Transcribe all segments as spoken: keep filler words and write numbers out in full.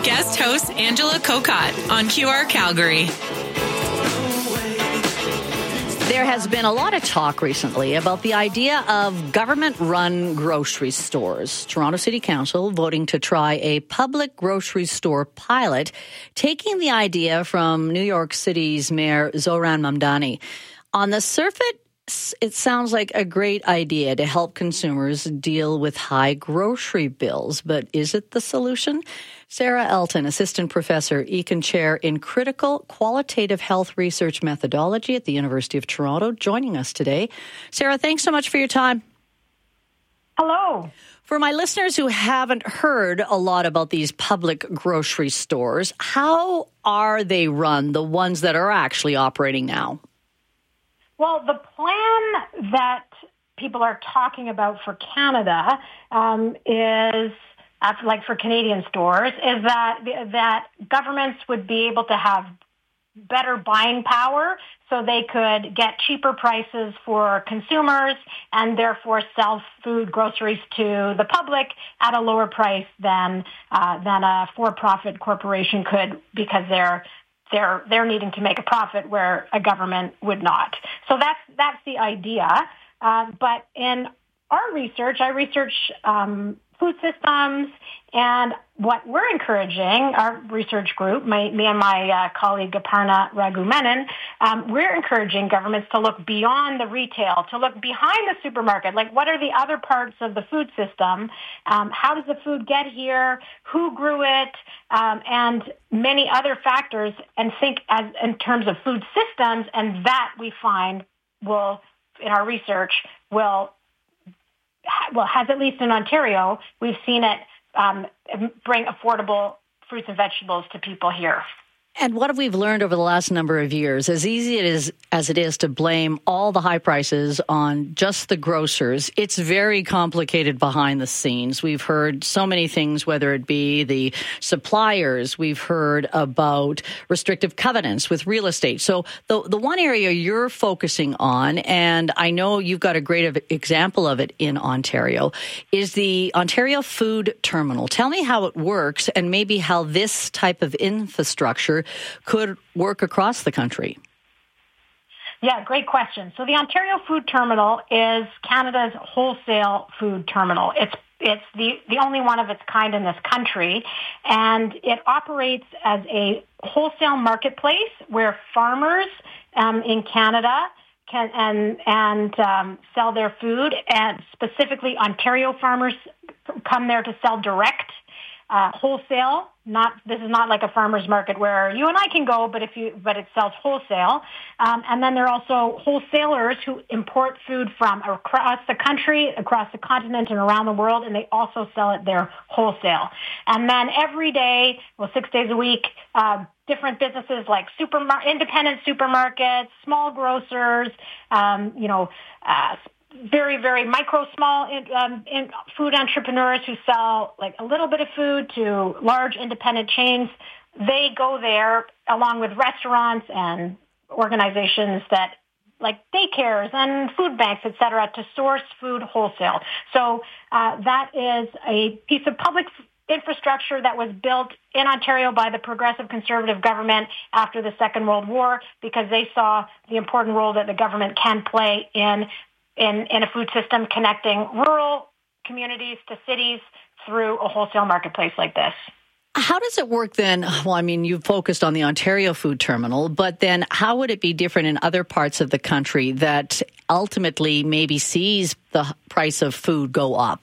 guest host Angela Kokott on Q R Calgary. There has been a lot of talk recently about the idea of government-run grocery stores. Toronto City Council voting to try a public grocery store pilot, taking the idea from New York City's Mayor Zohran Mamdani. On the surface, it sounds like a great idea to help consumers deal with high grocery bills, but is it the solution? Sarah Elton, Assistant Professor, Econ Chair in Critical Qualitative Health Research Methodology at the University of Toronto, joining us today. Sarah, thanks so much for your time. Hello. For my listeners who haven't heard a lot about these public grocery stores, how are they run, the ones that are actually operating now? Well, the plan that people are talking about for Canada um, is... After, like for Canadian stores, is that that governments would be able to have better buying power so they could get cheaper prices for consumers and therefore sell food, groceries to the public at a lower price than uh, than a for-profit corporation could, because they're they're they're needing to make a profit where a government would not. So that's that's the idea. Uh, but in our research, I research um, food systems, and what we're encouraging, our research group, my, me and my uh, colleague Aparna Raghumenon, um, we're encouraging governments to look beyond the retail, to look behind the supermarket. Like, what are the other parts of the food system? Um, how does the food get here? Who grew it? Um, and many other factors, and think as in terms of food systems, and that we find will, in our research, will well, has at least in Ontario, we've seen it um, bring affordable fruits and vegetables to people here. And what have we learned over the last number of years? As easy it is, as it is to blame all the high prices on just the grocers, it's very complicated behind the scenes. We've heard so many things, whether it be the suppliers, we've heard about restrictive covenants with real estate. So the, the one area you're focusing on, and I know you've got a great example of it in Ontario, is the Ontario Food Terminal. Tell me how it works and maybe how this type of infrastructure could work across the country. Yeah, great question. So the Ontario Food Terminal is Canada's wholesale food terminal. It's it's the, the only one of its kind in this country, and it operates as a wholesale marketplace where farmers um, in Canada can and and um, sell their food, and specifically Ontario farmers come there to sell direct, uh, wholesale. Not this is not like a farmer's market where you and I can go, but if you but it sells wholesale. Um, and then there are also wholesalers who import food from across the country, across the continent, and around the world, and they also sell it there wholesale. And then every day, well, six days a week, uh, different businesses like supermar- independent supermarkets, small grocers, um, you know. Uh, very, very micro, small um, in food entrepreneurs who sell like a little bit of food to large independent chains. They go there along with restaurants and organizations that like daycares and food banks, et cetera, to source food wholesale. So uh, that is a piece of public infrastructure that was built in Ontario by the progressive conservative government after the Second World War, because they saw the important role that the government can play in In, in a food system connecting rural communities to cities through a wholesale marketplace like this. How does it work then? Well, I mean, you've focused on the Ontario Food Terminal, but then how would it be different in other parts of the country that ultimately maybe sees the price of food go up?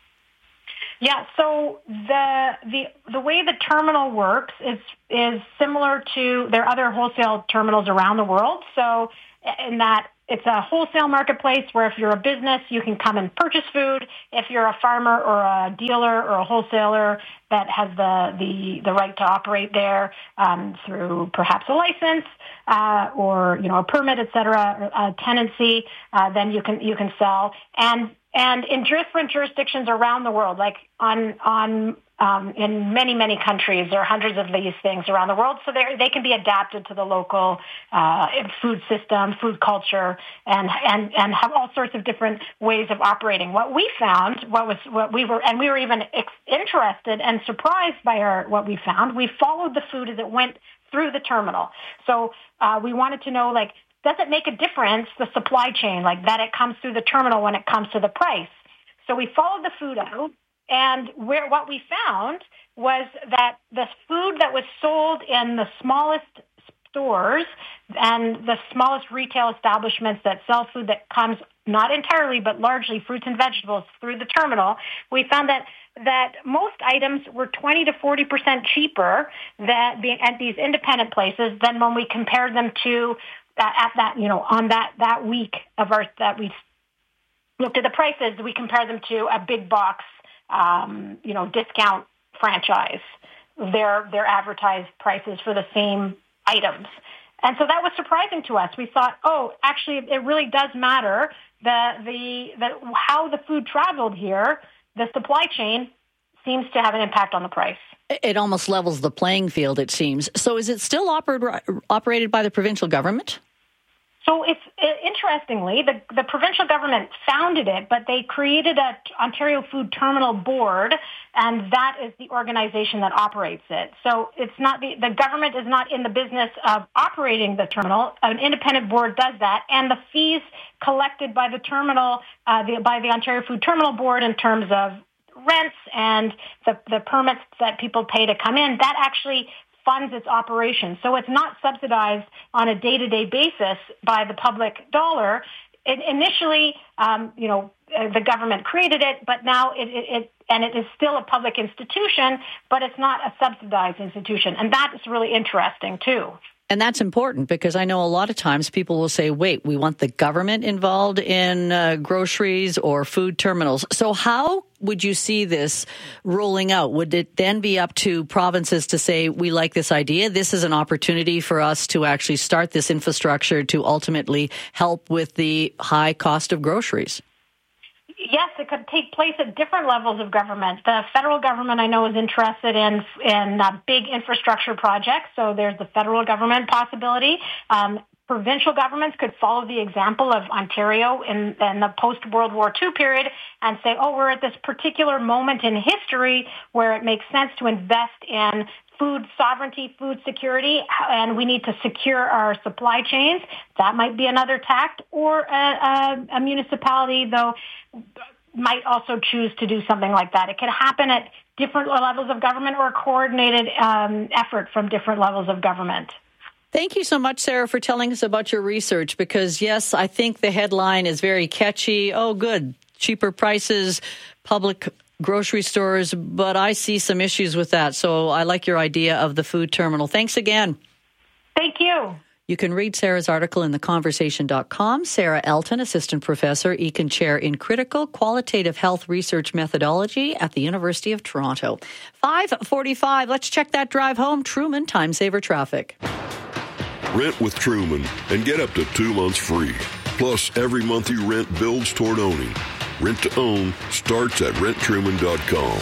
Yeah, so the the the way the terminal works is is similar to their other wholesale terminals around the world. So in that it's a wholesale marketplace where if you're a business, you can come and purchase food. If you're a farmer or a dealer or a wholesaler that has the, the, the right to operate there um, through perhaps a license uh, or, you know, a permit, et cetera, a tenancy, uh, then you can you can sell. And and in different jurisdictions around the world, like on on um, in many, many countries. There are hundreds of these things around the world, so they can be adapted to the local uh, food system, food culture, and, and, and have all sorts of different ways of operating. What we found, what was what we were, and we were even ex- interested and surprised by our what we found. We followed the food as it went through the terminal. So uh, we wanted to know, like, does it make a difference, the supply chain, like that it comes through the terminal when it comes to the price? So we followed the food out, and where what we found was that the food that was sold in the smallest stores and the smallest retail establishments that sell food that comes not entirely but largely fruits and vegetables through the terminal, we found that that most items were twenty to forty percent cheaper that being at these independent places than when we compared them to uh, at that, you know, on that, that week of our, that we looked at the prices, we compared them to a big box, um, you know, discount franchise, their, their advertised prices for the same items. And so that was surprising to us. We thought, oh, actually, it really does matter that the, the how the food traveled here. The supply chain seems to have an impact on the price. It almost levels the playing field, it seems. So is it still oper- operated by the provincial government? So it's it, interestingly, the, the provincial government founded it, but they created a Ontario Food Terminal Board, and that is the organization that operates it. So it's not the, the government is not in the business of operating the terminal. An independent board does that, and the fees collected by the terminal, uh, the, by the Ontario Food Terminal Board in terms of rents and the, the permits that people pay to come in, that actually funds its operation. So it's not subsidized on a day-to-day basis by the public dollar. It, initially, um, you know, the government created it, but now it, it, it, and it is still a public institution, but it's not a subsidized institution. And that is really interesting, too. And that's important because I know a lot of times people will say, wait, we want the government involved in uh, groceries or food terminals. So how would you see this rolling out? Would it then be up to provinces to say, we like this idea, this is an opportunity for us to actually start this infrastructure to ultimately help with the high cost of groceries? Yes, it could take place at different levels of government. The federal government, I know, is interested in in uh, big infrastructure projects. So there's the federal government possibility. Um, provincial governments could follow the example of Ontario in, in the post-World War Two period and say, oh, we're at this particular moment in history where it makes sense to invest in food sovereignty, food security, and we need to secure our supply chains. That might be another tact. Or a, a, a municipality, though, might also choose to do something like that. It could happen at different levels of government or a coordinated um, effort from different levels of government. Thank you so much, Sarah, for telling us about your research, because, yes, I think the headline is very catchy. Oh, good, cheaper prices, public grocery stores, but I see some issues with that. So I like your idea of the food terminal. Thanks again. Thank you. You can read Sarah's article in the conversation dot com. Sarah Elton, Assistant Professor, Eakin Chair in Critical Qualitative Health Research Methodology at the University of Toronto. five forty-five, let's check that drive home. Truman, time saver traffic. Rent with Truman and get up to two months free. Plus, every month you rent builds toward owning. Rent to own starts at rent truman dot com.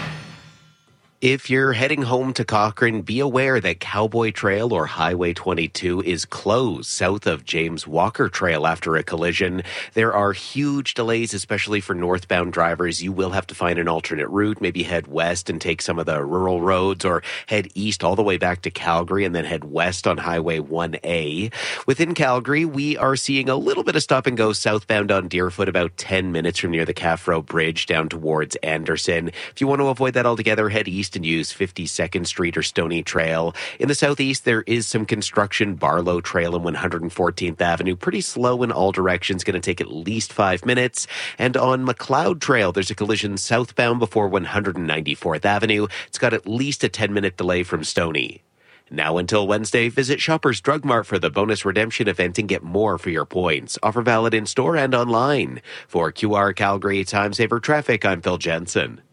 If you're heading home to Cochrane, be aware that Cowboy Trail or Highway twenty-two is closed south of James Walker Trail after a collision. There are huge delays, especially for northbound drivers. You will have to find an alternate route, maybe head west and take some of the rural roads, or head east all the way back to Calgary and then head west on Highway one A. Within Calgary, we are seeing a little bit of stop and go southbound on Deerfoot, about ten minutes from near the Caffro Bridge down towards Anderson. If you want to avoid that altogether, head east and use fifty-second Street or Stony Trail. In the southeast, there is some construction. Barlow Trail and one hundred fourteenth Avenue, pretty slow in all directions, going to take at least five minutes. And on McLeod Trail, there's a collision southbound before one hundred ninety-fourth Avenue. It's got at least a ten-minute delay from Stony. Now until Wednesday, visit Shoppers Drug Mart for the bonus redemption event and get more for your points. Offer valid in store and online. For Q R Calgary Time Saver Traffic, I'm Phil Jensen.